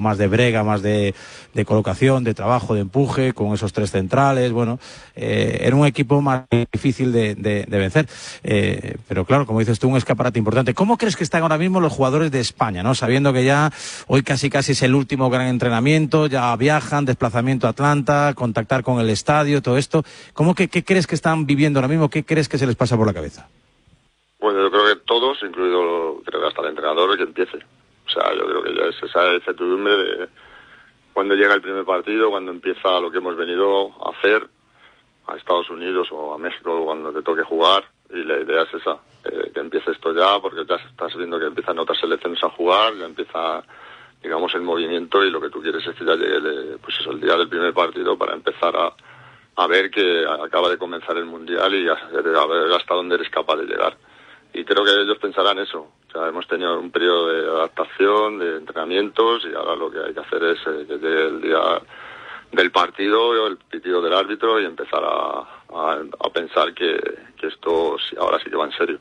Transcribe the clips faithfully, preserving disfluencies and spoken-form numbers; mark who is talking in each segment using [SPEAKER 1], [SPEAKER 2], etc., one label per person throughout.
[SPEAKER 1] más de brega, más de, de colocación, de trabajo, de empuje, con esos tres centrales. Bueno, eh, era un equipo más difícil de, de, de vencer. Eh, pero claro, como dices tú, un escaparate importante. ¿Cómo crees que están ahora mismo los jugadores de España, ¿no? Sabiendo que ya hoy casi casi es el último gran entrenamiento, ya viajan, desplazamiento a Atlanta, contactar con el estadio, todo esto. ¿Cómo que qué crees que están viviendo ahora mismo? ¿Qué crees que se les pasa por la cabeza?
[SPEAKER 2] Bueno, yo creo que todos, incluido creo que hasta el entrenador, que empiece. O sea, yo creo que ya es esa incertidumbre de cuando llega el primer partido, cuando empieza lo que hemos venido a hacer a Estados Unidos o a México cuando te toque jugar, y la idea es esa, eh, que empiece esto ya, porque ya estás viendo que empiezan otras selecciones a jugar, ya empieza, digamos, el movimiento, y lo que tú quieres es que ya llegue el, pues eso, el día del primer partido para empezar a, a ver que acaba de comenzar el Mundial y a, a ver hasta dónde eres capaz de llegar. Y creo que ellos pensarán eso. O sea, hemos tenido un periodo de adaptación, de entrenamientos, y ahora lo que hay que hacer es eh, que llegue el día del partido, el pitido del árbitro, y empezar a, a, a pensar que, que esto ahora sí que va en serio.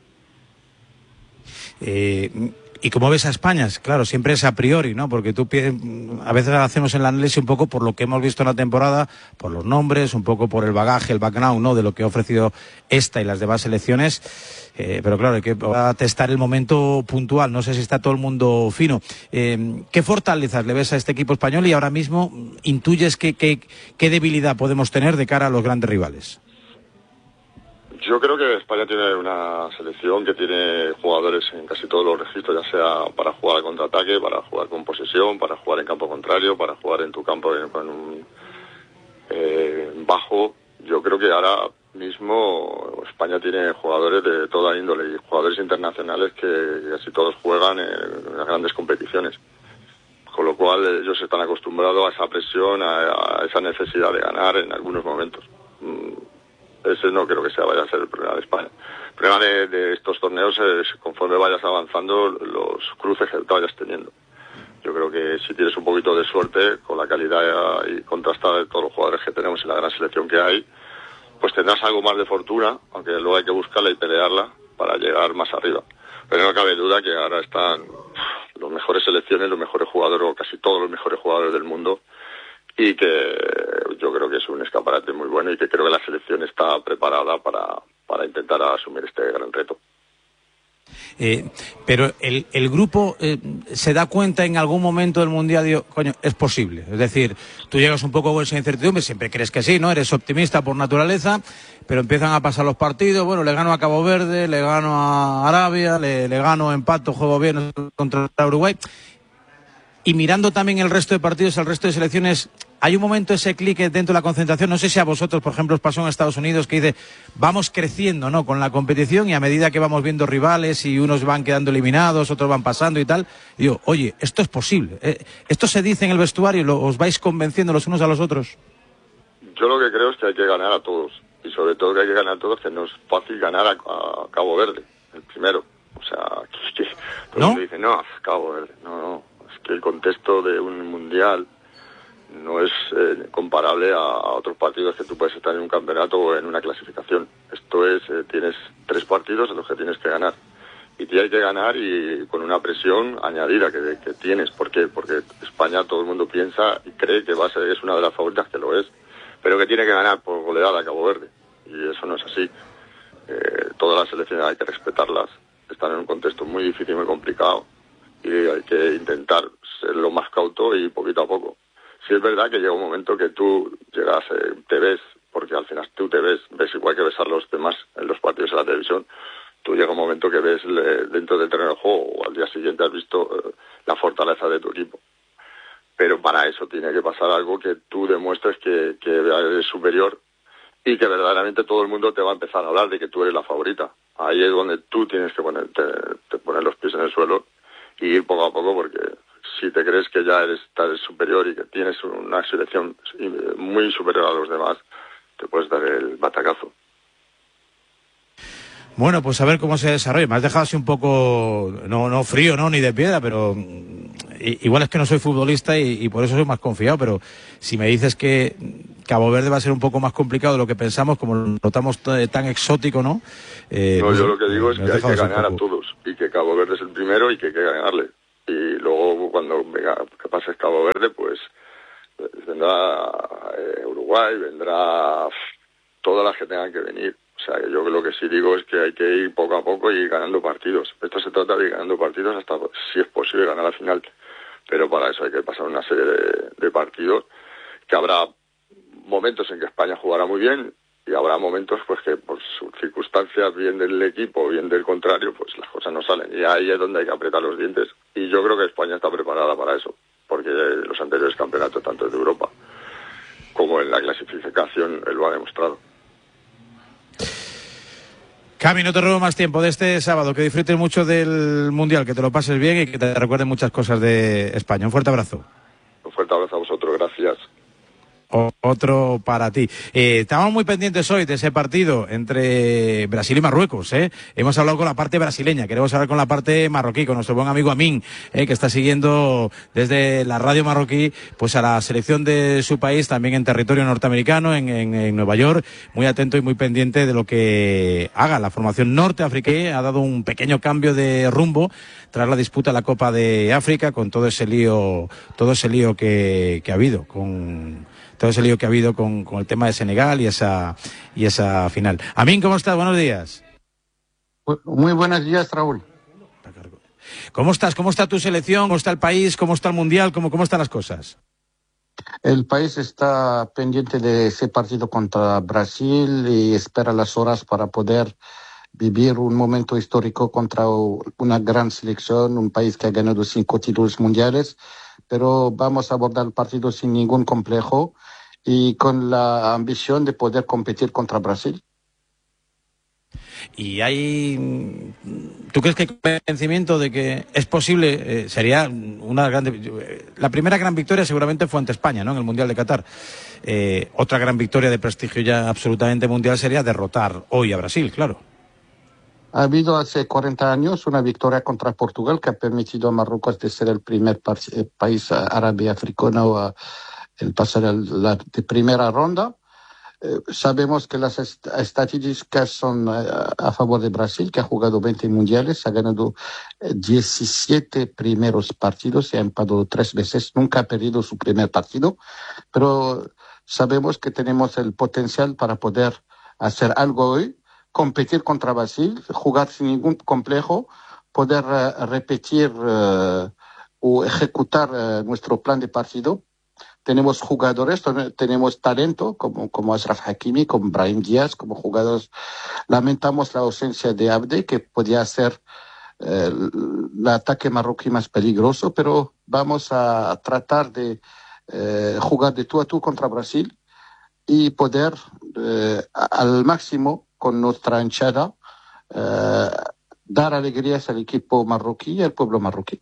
[SPEAKER 1] Eh, ¿Y cómo ves a España? Claro, siempre es a priori, ¿no? Porque tú a veces hacemos el análisis un poco por lo que hemos visto en la temporada, por los nombres, un poco por el bagaje, el background, ¿no? De lo que ha ofrecido esta y las demás selecciones. Eh, pero claro, hay que testar el momento puntual. No sé si está todo el mundo fino. Eh, ¿Qué fortalezas le ves a este equipo español y ahora mismo intuyes qué, qué, qué debilidad podemos tener de cara a los grandes rivales?
[SPEAKER 2] Yo creo que España tiene una selección que tiene jugadores en casi todos los registros, ya sea para jugar al contraataque, para jugar con posesión, para jugar en campo contrario, para jugar en tu campo en, en un eh, bajo. Yo creo que ahora mismo España tiene jugadores de toda índole y jugadores internacionales que casi todos juegan en, en las grandes competiciones. Con lo cual ellos están acostumbrados a esa presión, a, a esa necesidad de ganar en algunos momentos. Ese no creo que sea vaya a ser el problema de España. El problema de, de estos torneos es conforme vayas avanzando los cruces que vayas teniendo. Yo creo que si tienes un poquito de suerte con la calidad y contrastada de todos los jugadores que tenemos en la gran selección que hay, pues tendrás algo más de fortuna, aunque luego hay que buscarla y pelearla para llegar más arriba. Pero no cabe duda que ahora están los mejores selecciones, los mejores jugadores, o casi todos los mejores jugadores del mundo, y que yo creo que es un escaparate muy bueno y que creo que la selección está preparada para, para intentar asumir este gran reto.
[SPEAKER 1] Eh, pero el, el grupo eh, se da cuenta en algún momento del Mundial, digo, coño, es posible. Es decir, tú llegas un poco con esa incertidumbre, siempre crees que sí, ¿no? Eres optimista por naturaleza, pero empiezan a pasar los partidos, bueno, le gano a Cabo Verde, le gano a Arabia, le, le gano, empato, juego bien contra Uruguay. Y mirando también el resto de partidos, el resto de selecciones, hay un momento, ese clic dentro de la concentración, no sé si a vosotros, por ejemplo, os pasó en Estados Unidos, que dice, vamos creciendo, ¿no?, con la competición, y a medida que vamos viendo rivales y unos van quedando eliminados, otros van pasando y tal, digo, oye, esto es posible. Eh, ¿Esto se dice en el vestuario? ¿Lo, ¿Os vais convenciendo los unos a los otros?
[SPEAKER 2] Yo lo que creo es que hay que ganar a todos, y sobre todo que hay que ganar a todos, que no es fácil ganar a, a Cabo Verde, el primero. O sea, que, que todo el mundo dice, no, Cabo Verde, no, no. Que el contexto de un mundial no es eh, comparable a, a otros partidos que tú puedes estar en un campeonato o en una clasificación. Esto es, eh, tienes tres partidos en los que tienes que ganar. Y tienes que ganar y con una presión añadida que, que tienes. ¿Por qué? Porque España, todo el mundo piensa y cree que va a ser, es una de las favoritas, que lo es, pero que tiene que ganar por goleada a Cabo Verde. Y eso no es así. Eh, todas las selecciones hay que respetarlas. Están en un contexto muy difícil, muy complicado. Y hay que intentar ser lo más cauto y poquito a poco. Sí es verdad que llega un momento que tú llegas, eh, te ves, porque al final tú te ves, ves igual que ves a los demás en los partidos de la televisión, tú llega un momento que ves le, dentro del terreno de juego, o al día siguiente has visto eh, la fortaleza de tu equipo. Pero para eso tiene que pasar algo que tú demuestres que, que eres superior y que verdaderamente todo el mundo te va a empezar a hablar de que tú eres la favorita. Ahí es donde tú tienes que poner, te, te poner los pies en el suelo y ir poco a poco, porque si te crees que ya eres, eres superior y que tienes una selección muy superior a los demás, te puedes dar el batacazo.
[SPEAKER 1] Bueno, pues a ver cómo se desarrolla. Me has dejado así un poco, no, no frío, no, ni de piedra, pero igual es que no soy futbolista y, y por eso soy más confiado, pero si me dices que Cabo Verde va a ser un poco más complicado de lo que pensamos, como lo notamos tan exótico, ¿no?
[SPEAKER 2] Eh, no, yo lo que digo es que hay que ganar a todos, y que Cabo Verde es el primero y que hay que ganarle. y luego cuando venga, que pase Cabo Verde, pues vendrá eh, Uruguay, vendrá todas las que tengan que venir. O sea, que yo lo que sí digo es que hay que ir poco a poco y ir ganando partidos. Esto se trata de ir ganando partidos hasta, si es posible, ganar la final. Pero para eso hay que pasar una serie de, de partidos, que habrá momentos en que España jugará muy bien y habrá momentos pues que por sus circunstancias, bien del equipo, bien del contrario, pues las cosas no salen. Y ahí es donde hay que apretar los dientes. Y yo creo que España está preparada para eso, porque los anteriores campeonatos, tanto de Europa como en la clasificación, él lo ha demostrado.
[SPEAKER 1] Cami, no te robo más tiempo de este sábado. Que disfrutes mucho del Mundial, que te lo pases bien y que te recuerden muchas cosas de España. Un fuerte abrazo.
[SPEAKER 2] Un fuerte abrazo a vosotros, gracias.
[SPEAKER 1] Otro para ti. Eh, estamos muy pendientes hoy de ese partido entre Brasil y Marruecos. ¿eh? Hemos hablado con la parte brasileña, queremos hablar con la parte marroquí, con nuestro buen amigo Amin, ¿eh? que está siguiendo desde la radio marroquí pues a la selección de su país, también en territorio norteamericano, en, en, en Nueva York, muy atento y muy pendiente de lo que haga la formación norteafriquí. Ha dado un pequeño cambio de rumbo tras la disputa de la Copa de África, con todo ese lío, todo ese lío que, que ha habido con todo ese lío que ha habido con, con el tema de Senegal y esa y esa final. Amin, ¿cómo estás? Buenos días.
[SPEAKER 3] Muy buenos días, Raúl.
[SPEAKER 1] ¿Cómo estás? ¿Cómo está tu selección? ¿Cómo está el país? ¿Cómo está el Mundial? ¿Cómo, cómo están las cosas?
[SPEAKER 3] El país está pendiente de ese partido contra Brasil y espera las horas para poder vivir un momento histórico contra una gran selección, un país que ha ganado cinco títulos mundiales, pero vamos a abordar el partido sin ningún complejo y con la ambición de poder competir contra Brasil.
[SPEAKER 1] Y hay, ¿tú crees que hay convencimiento de que es posible? Eh, sería una gran, la primera gran victoria seguramente fue ante España, ¿no? En el Mundial de Qatar. Eh, otra gran victoria de prestigio ya absolutamente mundial sería derrotar hoy a Brasil, claro.
[SPEAKER 3] Ha habido hace cuarenta años una victoria contra Portugal que ha permitido a Marruecos de ser el primer pa país árabe africano a el pasar a la de primera ronda. Eh, sabemos que las est estadísticas son a, a favor de Brasil, que ha jugado veinte mundiales, ha ganado eh, diecisiete primeros partidos y ha empatado tres veces, nunca ha perdido su primer partido, pero sabemos que tenemos el potencial para poder hacer algo hoy, competir contra Brasil, jugar sin ningún complejo, poder uh, repetir uh, o ejecutar uh, nuestro plan de partido. Tenemos jugadores, tenemos talento como, como Ashraf Hakimi, como Brahim Díaz, como jugadores. Lamentamos la ausencia de Abde, que podía ser eh, el ataque marroquí más peligroso, pero vamos a tratar de eh, jugar de tú a tú contra Brasil y poder eh, al máximo con nuestra hinchada eh, dar alegrías al equipo marroquí y al pueblo marroquí.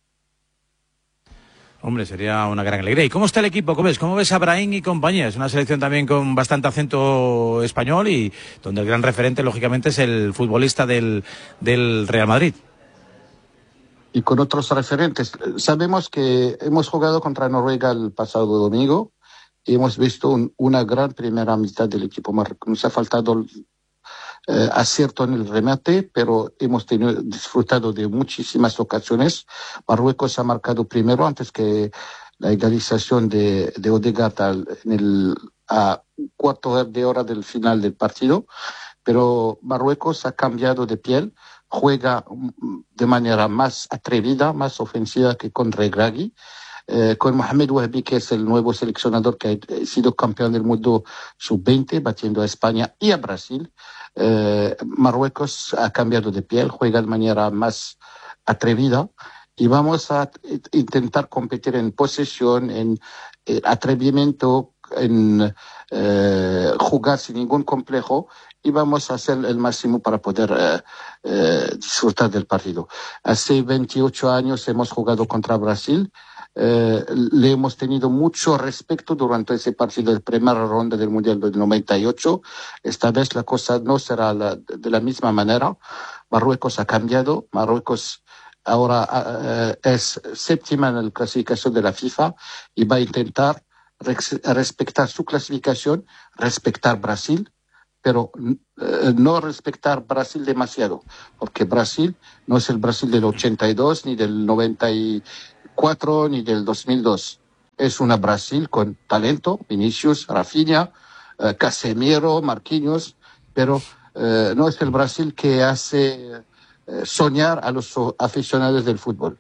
[SPEAKER 1] Hombre, sería una gran alegría. ¿Y cómo está el equipo? ¿Cómo ves? ¿Cómo ves a Brahim y compañía? Es una selección también con bastante acento español y donde el gran referente, lógicamente, es el futbolista del, del Real Madrid.
[SPEAKER 3] Y con otros referentes. Sabemos que hemos jugado contra Noruega el pasado domingo y hemos visto un, una gran primera mitad del equipo marroquí. Nos ha faltado Eh, acierto en el remate, pero hemos tenido, disfrutado de muchísimas ocasiones. Marruecos ha marcado primero antes que la egalización de, de Odegaard al, en el a cuarto de hora del final del partido, pero Marruecos ha cambiado de piel, juega de manera más atrevida, más ofensiva que con Regragui. Eh, con Mohamed Wahbi, que es el nuevo seleccionador que ha sido campeón del mundo sub veinte, batiendo a España y a Brasil. Eh, Marruecos ha cambiado de piel, juega de manera más atrevida y vamos a intentar competir en posesión, en eh, atrevimiento, en eh, jugar sin ningún complejo y vamos a hacer el máximo para poder eh, eh, disfrutar del partido. Hace veintiocho años hemos jugado contra Brasil. Eh, le hemos tenido mucho respeto durante ese partido de primera ronda del Mundial del noventa y ocho. Esta vez la cosa no será la, de la misma manera. Marruecos ha cambiado. Marruecos ahora eh, es séptima en la clasificación de la FIFA y va a intentar res respetar su clasificación, respetar Brasil, pero eh, no respetar Brasil demasiado, porque Brasil no es el Brasil del ochenta y dos, ni del noventa y cuatro, ni del dos mil dos. Es una Brasil con talento, Vinicius, Rafinha, eh, Casemiro, Marquinhos, pero eh, no es el Brasil que hace eh, soñar a los aficionados del fútbol.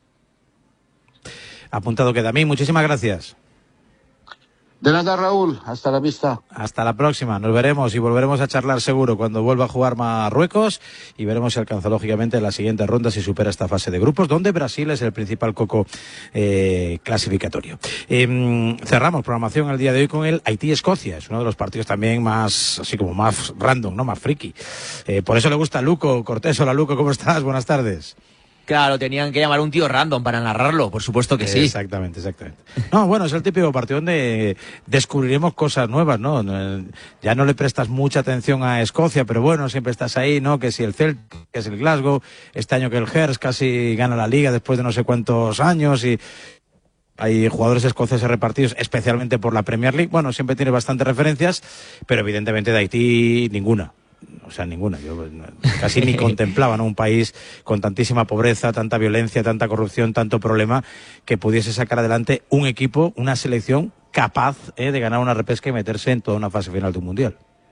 [SPEAKER 1] Apuntado queda. A mí, muchísimas gracias.
[SPEAKER 3] De nada, Raúl. Hasta la vista.
[SPEAKER 1] Hasta la próxima. Nos veremos y volveremos a charlar seguro cuando vuelva a jugar Marruecos y veremos si alcanza lógicamente la siguiente ronda, si supera esta fase de grupos, donde Brasil es el principal coco eh, clasificatorio. Eh, cerramos programación el día de hoy con el Haití-Escocia. Es uno de los partidos también más, así como más random, ¿no? Más friki. Eh, por eso le gusta a Luco Cortés. Hola, Luco, ¿cómo estás? Buenas tardes.
[SPEAKER 4] Claro, tenían que llamar a un tío random para narrarlo, por supuesto que sí.
[SPEAKER 1] Exactamente, exactamente. No, bueno, es el típico partido donde descubriremos cosas nuevas, ¿no? Ya no le prestas mucha atención a Escocia, pero bueno, siempre estás ahí, ¿no? Que si el Celtic, que si el Glasgow, este año que el Hearts casi gana la liga después de no sé cuántos años y hay jugadores escoceses repartidos especialmente por la Premier League. Bueno, siempre tiene bastantes referencias, pero evidentemente de Haití ninguna. O sea, ninguna. Yo casi ni contemplaba, ¿no? Un país con tantísima pobreza, tanta violencia, tanta corrupción, tanto problema, que pudiese sacar adelante un equipo, una selección capaz eh, de ganar una repesca y meterse en toda una fase final de un mundial.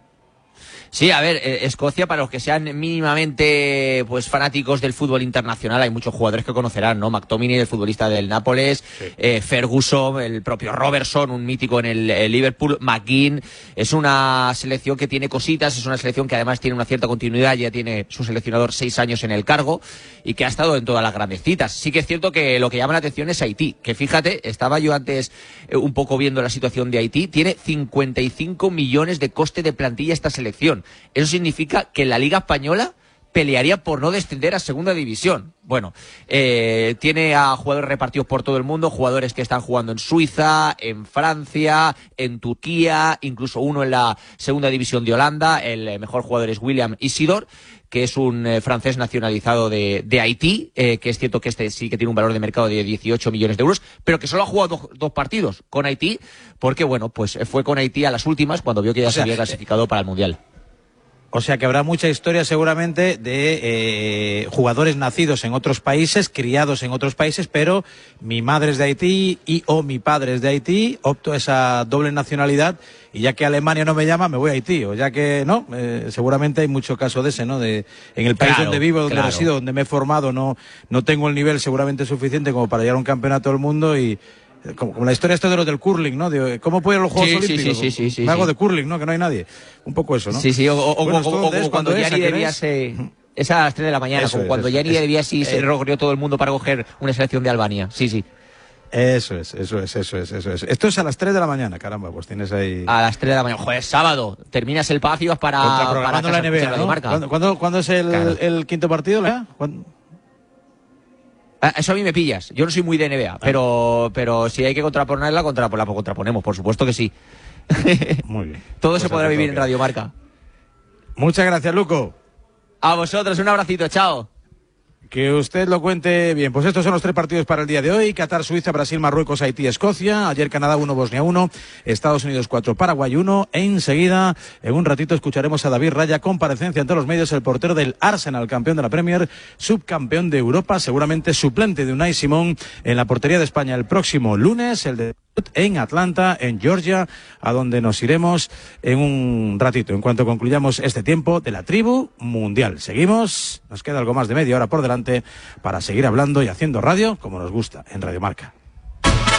[SPEAKER 4] Sí, a ver, eh, Escocia, para los que sean mínimamente pues fanáticos del fútbol internacional, hay muchos jugadores que conocerán, ¿no? McTominay, el futbolista del Nápoles, sí. eh, Ferguson, el propio Robertson, un mítico en el, el Liverpool, McGinn. Es una selección que tiene cositas, es una selección que además tiene una cierta continuidad, ya tiene su seleccionador seis años en el cargo y que ha estado en todas las grandes citas. Sí que es cierto que lo que llama la atención es Haití, que fíjate, estaba yo antes eh, un poco viendo la situación de Haití, tiene cincuenta y cinco millones de coste de plantilla esta selección. Eso significa que la Liga Española pelearía por no descender a Segunda División. Bueno, eh, tiene a jugadores repartidos por todo el mundo, jugadores que están jugando en Suiza, en Francia, en Turquía, incluso uno en la Segunda División de Holanda. El mejor jugador es William Isidore, que es un eh, francés nacionalizado de, de Haití, eh, que es cierto que este sí que tiene un valor de mercado de dieciocho millones de euros, pero que solo ha jugado dos, dos partidos con Haití, porque bueno, pues fue con Haití a las últimas cuando vio que ya o sea, se había clasificado para el Mundial.
[SPEAKER 1] O sea que habrá mucha historia seguramente de eh, jugadores nacidos en otros países, criados en otros países, pero mi madre es de Haití y o mi padre es de Haití, opto esa doble nacionalidad y ya que Alemania no me llama, me voy a Haití. O ya que no, eh, seguramente hay mucho caso de ese, ¿no? De, en el país claro, donde vivo, donde claro. resido, donde me he formado, no, no tengo el nivel seguramente suficiente como para llegar a un campeonato del mundo y... Como, como la historia esto de los del curling, ¿no? De, ¿cómo pueden los Juegos
[SPEAKER 4] sí,
[SPEAKER 1] Olímpicos?
[SPEAKER 4] Sí, sí, sí, sí,
[SPEAKER 1] me hago
[SPEAKER 4] sí.
[SPEAKER 1] de curling, ¿no? Que no hay nadie. Un poco eso, ¿no?
[SPEAKER 4] Sí, sí, o, o,
[SPEAKER 1] bueno,
[SPEAKER 4] o, o, o como cuando Gianni debía
[SPEAKER 1] ser...
[SPEAKER 4] Es a las tres de la mañana, eso como es, cuando Gianni debía sí se recorrió todo el mundo para coger una selección de Albania. Sí, sí.
[SPEAKER 1] Eso es, eso es, eso es, eso es. Esto es a las tres de la mañana, caramba, pues tienes ahí...
[SPEAKER 4] A las tres de la mañana, joder, sábado, terminas el paz y vas para...
[SPEAKER 1] Contraprogramando
[SPEAKER 4] para
[SPEAKER 1] la N B A, ¿no? ¿Cuándo, ¿cuándo, ¿Cuándo es el, claro. el quinto partido? ¿Cuándo?
[SPEAKER 4] Eso a mí me pillas. Yo no soy muy de N B A, ah. pero pero si hay que contraponerla, contrapon- la contraponemos, por supuesto que sí.
[SPEAKER 1] Muy bien.
[SPEAKER 4] Todo
[SPEAKER 1] pues
[SPEAKER 4] se podrá vivir en Radio Marca.
[SPEAKER 1] Muchas gracias, Luco.
[SPEAKER 4] A vosotros, un abracito, chao.
[SPEAKER 1] Que usted lo cuente bien. Pues estos son los tres partidos para el día de hoy. Qatar, Suiza, Brasil, Marruecos, Haití, Escocia. Ayer Canadá uno, Bosnia uno. Estados Unidos cuatro, Paraguay uno. Enseguida, en un ratito, escucharemos a David Raya, comparecencia ante los medios, el portero del Arsenal, campeón de la Premier, subcampeón de Europa, seguramente suplente de Unai Simón en la portería de España el próximo lunes, el de en Atlanta, en Georgia, a donde nos iremos en un ratito, en cuanto concluyamos este tiempo de la tribu mundial. Seguimos, nos queda algo más de media hora por delante para seguir hablando y haciendo radio como nos gusta en Radio Marca.